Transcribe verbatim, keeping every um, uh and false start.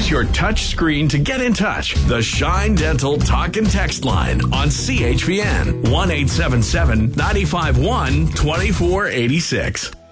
Use your touch screen to get in touch. The Shine Dental Talk and Text line on C H P N one eight seven seven, nine five one, two four eight six.